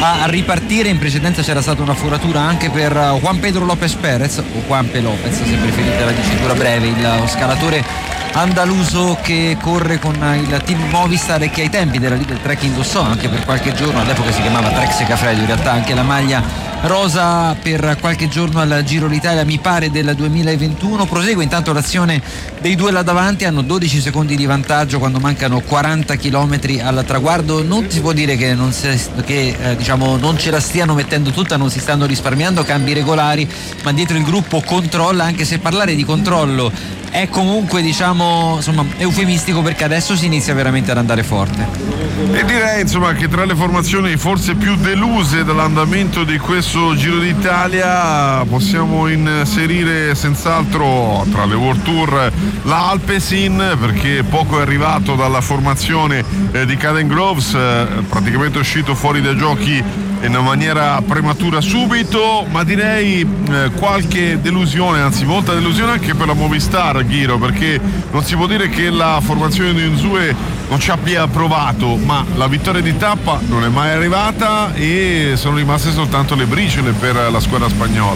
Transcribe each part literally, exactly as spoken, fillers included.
a ripartire. In precedenza c'era stata una foratura anche per Juan Pedro López Pérez, o Juanpe López se preferite la dicitura breve, il scalatore andaluso che corre con il team Movistar e che ai tempi della Lidl Trek indossò anche per qualche giorno, all'epoca si chiamava Trek Segafredo in realtà, anche la maglia rosa per qualche giorno al Giro d'Italia, mi pare del duemilaventuno. Prosegue intanto l'azione dei due là davanti, hanno dodici secondi di vantaggio quando mancano quaranta chilometri al traguardo. Non si può dire che, non, si, che eh, diciamo, non ce la stiano mettendo tutta, non si stanno risparmiando, cambi regolari, ma dietro il gruppo controlla, anche se parlare di controllo è comunque, diciamo, insomma, eufemistico, perché adesso si inizia veramente ad andare forte. E direi, insomma, che tra le formazioni forse più deluse dall'andamento di questo Giro d'Italia possiamo inserire senz'altro tra le World Tour la Alpecin, perché poco è arrivato dalla formazione eh, di Caden Groves, eh, praticamente è uscito fuori dai giochi in maniera prematura subito, ma direi eh, qualche delusione, anzi molta delusione anche per la Movistar, Ghiro, perché non si può dire che la formazione di Unzue non ci abbia provato, ma la vittoria di tappa non è mai arrivata e sono rimaste soltanto le briciole per la squadra spagnola.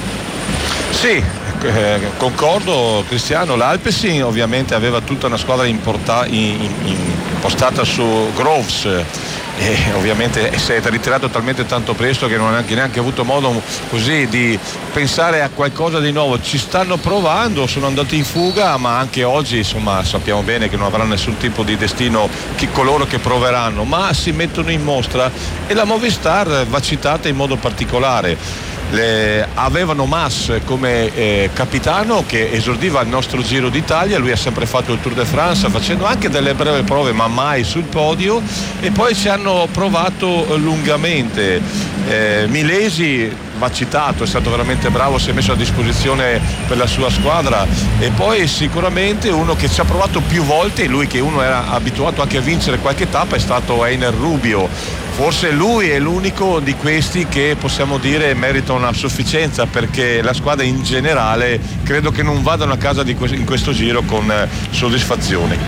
Sì, eh, concordo Cristiano, l'Alpecin ovviamente aveva tutta una squadra importa- in, in, impostata su Groves, e ovviamente si è ritirato talmente tanto presto che non ha neanche, neanche avuto modo così di pensare a qualcosa di nuovo. Ci stanno provando, sono andati in fuga, ma anche oggi insomma sappiamo bene che non avranno nessun tipo di destino chi, coloro che proveranno, ma si mettono in mostra, e la Movistar va citata in modo particolare. Le, avevano Mas come eh, capitano, che esordiva il nostro Giro d'Italia, lui ha sempre fatto il Tour de France facendo anche delle breve prove ma mai sul podio, e poi ci hanno provato lungamente. eh, Milesi va citato, è stato veramente bravo, si è messo a disposizione per la sua squadra, e poi sicuramente uno che ci ha provato più volte, e lui che uno era abituato anche a vincere qualche tappa, è stato Einer Rubio. Forse lui è l'unico di questi che possiamo dire merita una sufficienza, perché la squadra in generale credo che non vadano a casa di que- in questo giro con eh, soddisfazione.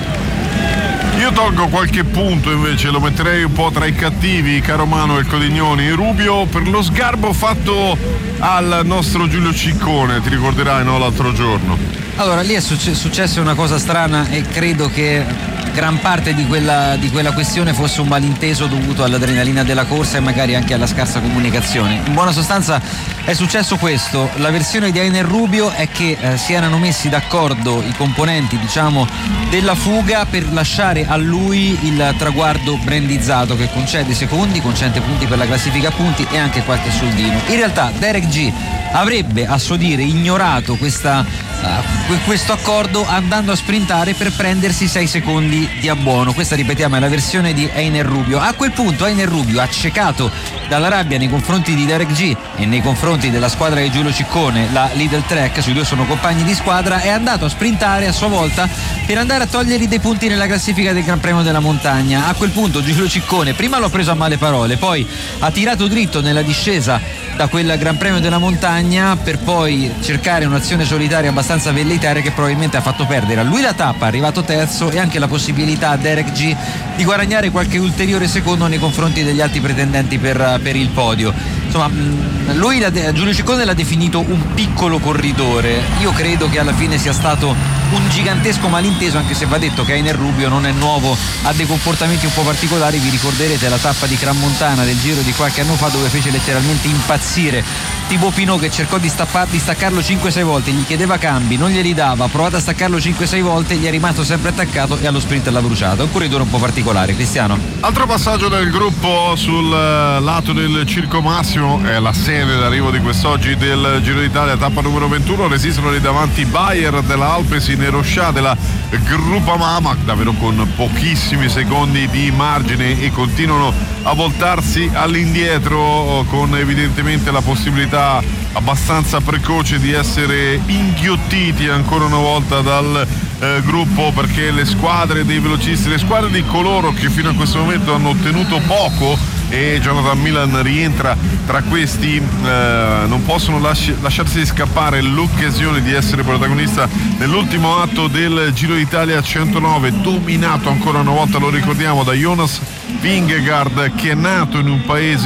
Io tolgo qualche punto invece, lo metterei un po' tra i cattivi, caro Mano e Codignoni. Rubio per lo sgarbo fatto al nostro Giulio Ciccone, ti ricorderai, no, l'altro giorno? Allora, lì è succe- successa una cosa strana, e credo che gran parte di quella, di quella questione fosse un malinteso dovuto all'adrenalina della corsa e magari anche alla scarsa comunicazione. In buona sostanza è successo questo: la versione di Einer Rubio è che eh, si erano messi d'accordo i componenti, diciamo, della fuga per lasciare a lui il traguardo brandizzato, che concede secondi, concede punti per la classifica punti e anche qualche soldino. In realtà Derek G avrebbe, a suo dire, ignorato questa, uh, questo accordo, andando a sprintare per prendersi sei secondi di abbuono. Questa, ripetiamo, è la versione di Einer Rubio. A quel punto Einer Rubio, accecato dalla rabbia nei confronti di Derek G e nei confronti della squadra di Giulio Ciccone, la Lidl Trek, sui due sono compagni di squadra, è andato a sprintare a sua volta per andare a togliergli dei punti nella classifica del Gran Premio della Montagna. A quel punto Giulio Ciccone prima l'ho preso a male parole, poi ha tirato dritto nella discesa da quel Gran Premio della Montagna per poi cercare un'azione solitaria abbastanza velleitaria che probabilmente ha fatto perdere a lui la tappa, arrivato terzo, e anche la possibilità a Derek G di guadagnare qualche ulteriore secondo nei confronti degli altri pretendenti per, per il podio. Insomma, lui, la, Giulio Ciccone l'ha definito un piccolo corridore. Io credo che alla fine sia stato un gigantesco malinteso, anche se va detto che Einer Rubio non è nuovo, ha dei comportamenti un po' particolari. Vi ricorderete la tappa di Crans-Montana del Giro di qualche anno fa, dove fece letteralmente impazzire Thibaut Pinot, che cercò di, stappa, di staccarlo cinque sei volte, gli chiedeva cambi, non glieli dava, ha provato a staccarlo cinque sei volte, gli è rimasto sempre attaccato e allo sprint l'ha bruciato. È un corridore un po' particolare. Cristiano. Altro passaggio del gruppo sul lato del Circo Massimo, è la sede d'arrivo di quest'oggi del Giro d'Italia, tappa numero ventuno. Resistono lì davanti Bayer della Alpecin e Rochà della Groupama, davvero con pochissimi secondi di margine, e continuano a voltarsi all'indietro con evidentemente la possibilità abbastanza precoce di essere inghiottiti ancora una volta dal eh, gruppo, perché le squadre dei velocisti, le squadre di coloro che fino a questo momento hanno ottenuto poco, e Jonathan Milan rientra tra questi, eh, non possono lasci- lasciarsi scappare l'occasione di essere protagonista nell'ultimo atto del Giro d'Italia centonove, dominato ancora una volta, lo ricordiamo, da Jonas Vingegaard, che è nato in un paese